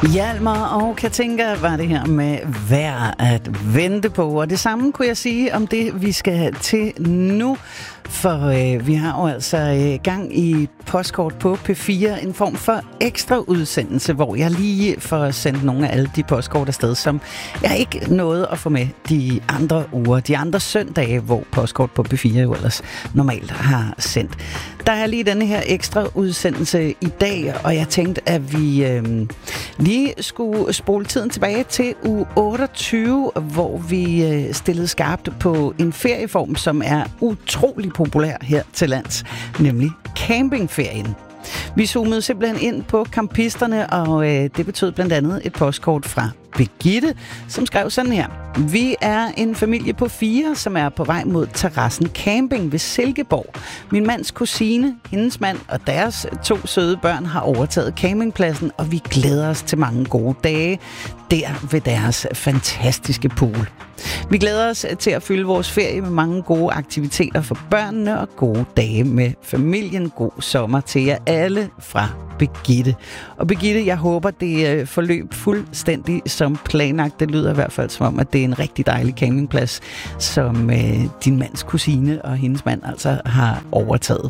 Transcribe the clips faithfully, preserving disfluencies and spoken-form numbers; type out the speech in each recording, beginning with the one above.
Hjalmar og Katinka var det her med værd at vente på. Og det samme kunne jeg sige om det, vi skal til nu. For øh, vi har jo altså øh, gang i postkort på P fire, en form for ekstra udsendelse, hvor jeg lige får sendt nogle af alle de postkort afsted, som jeg ikke nåede at få med de andre uger, de andre søndage, hvor postkort på P fire jo ellers normalt har sendt. Der er lige denne her ekstra udsendelse i dag, og jeg tænkte, at vi øh, lige skulle spole tiden tilbage til uge otteogtyve, hvor vi øh, stillede skarpt på en ferieform, som er utrolig populær her til lands, nemlig campingferien. Vi zoomede simpelthen ind på campisterne, og øh, det betød blandt andet et postkort fra Birgitte, som skrev sådan her. Vi er en familie på fire, som er på vej mod Terrassen Camping ved Silkeborg. Min mands kusine, hendes mand og deres to søde børn har overtaget campingpladsen, og vi glæder os til mange gode dage der ved deres fantastiske pool. Vi glæder os til at fylde vores ferie med mange gode aktiviteter for børnene og gode dage med familien. God sommer til jer alle fra Birgitte. Og Birgitte, jeg håber, det forløb fuldstændig som planlagt. Det lyder i hvert fald som om, at det er en rigtig dejlig campingplads, som øh, din mands kusine og hendes mand altså har overtaget.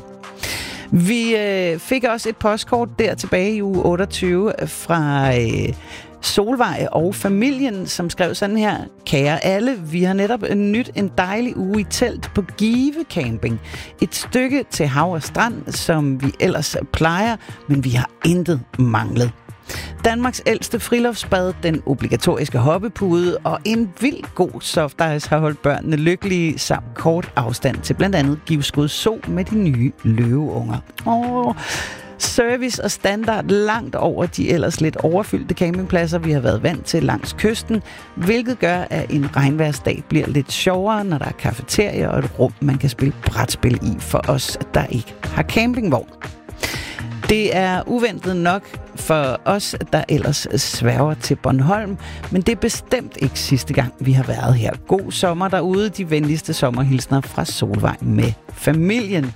Vi øh, fik også et postkort der tilbage i uge otteogtyve fra øh, Solvej og familien, som skrev sådan her. Kære alle, vi har netop nyt en dejlig uge i telt på Give Camping. Et stykke til hav og strand, som vi ellers plejer, men vi har intet manglet. Danmarks ældste friluftsbad, den obligatoriske hoppepude og en vild god softice har holdt børnene lykkelige samt kort afstand til blandt andet Givskud Zoo med de nye løveunger. Åh, service og standard langt over de ellers lidt overfyldte campingpladser, vi har været vant til langs kysten, hvilket gør, at en regnværsdag bliver lidt sjovere, når der er cafeteria og et rum, man kan spille brætspil i for os, der ikke har campingvogn. Det er uventet nok for os, der ellers sværger til Bornholm, men det er bestemt ikke sidste gang, vi har været her. God sommer derude, de venligste sommerhilsner fra Solvej med familien.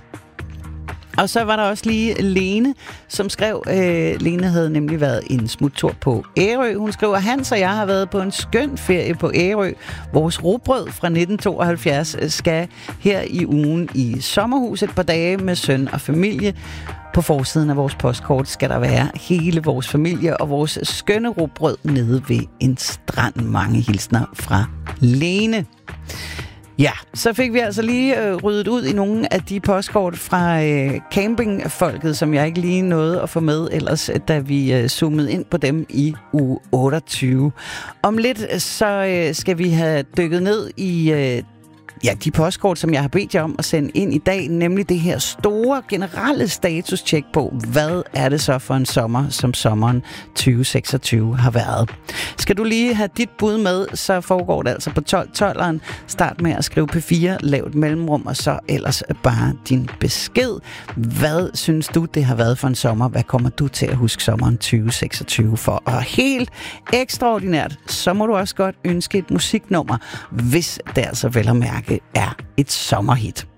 Og så var der også lige Lene, som skrev, øh, Lene havde nemlig været en smuttur på Ærø. Hun skriver, Hans og jeg har været på en skøn ferie på Ærø. Vores rugbrød fra nitten tooghalvfjerds skal her i ugen i sommerhuset et par dage med søn og familie. På forsiden af vores postkort skal der være hele vores familie og vores skønne rugbrød nede ved en strand. Mange hilsner fra Lene. Ja, så fik vi altså lige øh, ryddet ud i nogle af de postkort fra øh, campingfolket, som jeg ikke lige nåede at få med ellers, da vi øh, zoomede ind på dem i uge otteogtyve. Om lidt så øh, skal vi have dykket ned i øh, ja, de postkort, som jeg har bedt jer om at sende ind i dag, nemlig det her store generelle status-check på, hvad er det så for en sommer, som sommeren tyve seksogtyve har været. Skal du lige have dit bud med, så foregår det altså på tolv tolveren. Start med at skrive P fire, lav et mellemrum, og så ellers bare din besked. Hvad synes du, det har været for en sommer? Hvad kommer du til at huske sommeren tyve seksogtyve for? Og helt ekstraordinært, så må du også godt ønske et musiknummer, hvis det altså vel at mærke er et sommerhit.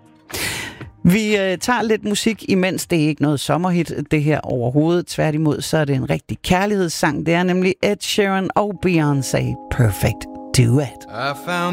Vi øh, tager lidt musik, imens det er ikke noget sommerhit, det her overhovedet. Tværtimod, så er det en rigtig kærlighedssang. Det er nemlig Ed Sheeran og Beyoncé. Perfect Duet. I found